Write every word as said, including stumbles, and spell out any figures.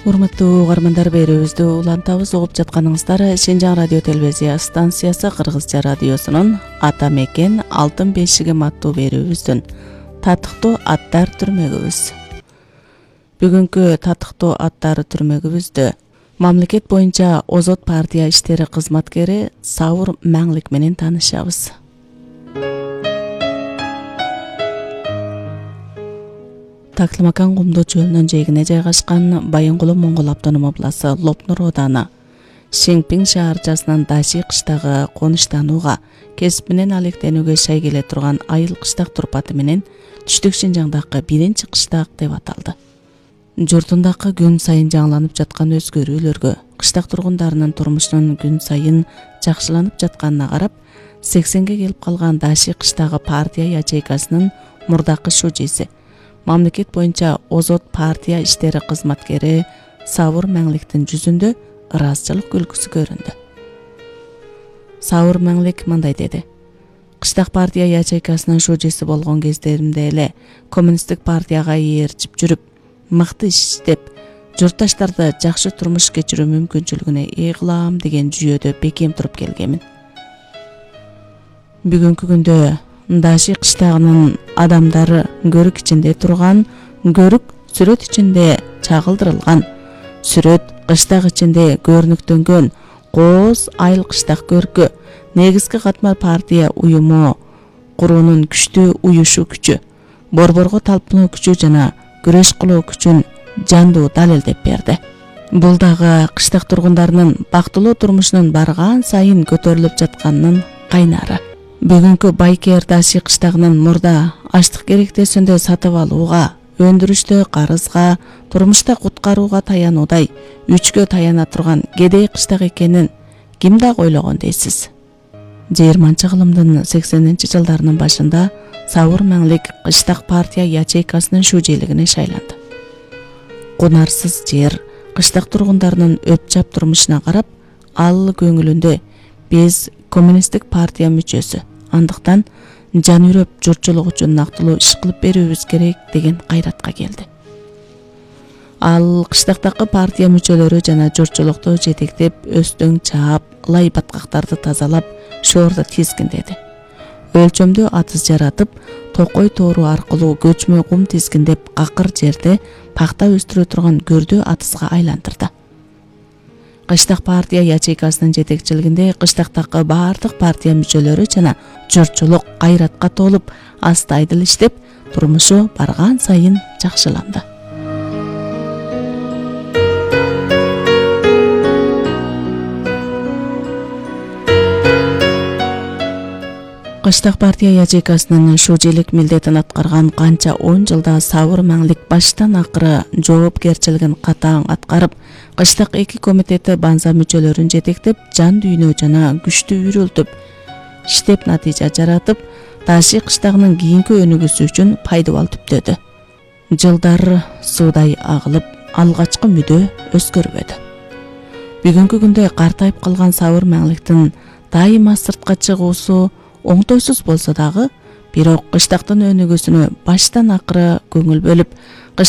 Урматтуу угармандар, берүүбүздү улантабыз. Угуп жатканыңыздар Шенжаң радио телевизия станциясы Кыргызча радиосунун Ата мекен алтын бешигим аттуу берүүбүздүн татыктуу аттар түрмөгүбүз. Бүгүнкү татыктуу аттар түрмөгүбүздү мамлекет боюнча Озот партия иштери кызматкери Сауыр Маңлик менен таанышабыз. Таклымакан кумдуу чөлүнүн жээгине жайгашкан Байынгулу Моңгол автоном обласы Лопнур ооданы Шеңпиң шаарчасынын Даши кыштагы конуштанууга, кесип менен алектенүүгө шай келе турган Айыл кыштак турпаты менен Түштүк Шенжаңдагы биринчи кыштак деп аталды. Журтундагы күн сайын жаңыланып жаткан өзгөрүүлөргө, кыштак тургундарынын турмушунун күн сайын жакшыланып жатканына карап, сексенге келип калган Даши кыштагы партия ячейкасынын мурдакы шужиси, мамлекет боюнча Озот партия иштери кызматкери Сауыр Маңликтин жүзүндө ыраазычылык күлкүсү көрүндү. Сауыр Маңлик мындай деди: "Кыштак партия ячейкасынын шужиси болгон кездеримде эле коммунисттик партияга ээрчип жүрүп, мыкты иштеп, журтташтарды жакшы турмуш кечирүү мүмкүнчүлүгүнө ээ кылам деген жүйөдө бекем туруп келгенмин. Бүгүнкү күндө Даши кыштагынын адамдары көрүк ичинде турган, көрүк сүрөт ичинде чагылдырылган, сүрөт кыштак ичинде көрүнүктөнгөн кооз айыл кыштак көркү, негизги катмар партия уюму куруунун күчтүү уюшу күчү, борборго талпынуу күчү жана күрөш кылуу күчүн жандуу далилдеп берди. Бул дагы кыштак тургундарынын бактылуу турмушунун барган сайын көтөрүлүп жатканынын кайнары. Бүгүнкү Байкер Даши кыштагынын мурда аштык керектесинде сатып алууга, өндүрүштө карызга, турмушта куткарууга таянуудай үчкө таяна турган кедей кыштак экенин ким дагы ойлогон дейсиз? жыйырманчы кылымдын сексенинчи жылдарынын башында Сауыр Маңлик кыштак партия ячейкасынын шужейлигине шайланды. Кунарсыз жер, кыштак тургундарынын өпчап турмушуна карап, ал көңүлүндө биз коммунисттик партия мүчөсү, андыктан жан үрөп журтчулук үчүн нактылуу иш кылып берүүбүз керек деген кайратка келди. Ал кыштактагы партия мүчөлөрү жана журтчулукту жетектеп, өстөң чаап, лай баткактарды тазалап, шоорду тизгиндеди. Өлчөмдүү атыз жаратып, токой тоору аркылуу көчмө кум тизгиндеп, акыр жерде пакта өстүрө турган көрдүү атызга айландырды. Кыштак партия ячейкасынын жетекчилигинде кыштактагы баардык партия мүчөлөрү жана журтчулук кайратка толуп, астайдыл иштеп, турмушу барган сайын жакшыланды. Кыштак партия ячейкасынын шужейлик милдетин аткарган канча он жылда Сауыр Маңлик баштан акыры жоопкерчилигин катаң аткарып, кыштак эки комитети банза мүчөлөрүн жетектеп, жан дүйнө жана күчтүү үрүлтүп, иштеп натыйжа жаратып, Даши кыштагынын кийинки өнүгүүсү үчүн пайдабал түптөдү. Жылдар суудай агылып, алгачкы мүдө өзгөрбөдү. Бүгүнкү күндө картайып калган Сауыр Маңликтин дайыма сыртка чыгуусу оңтойсуз болсо дагы, бирок кыштактын өнүгүүсүнө баштан акыры көңүл бөлүп,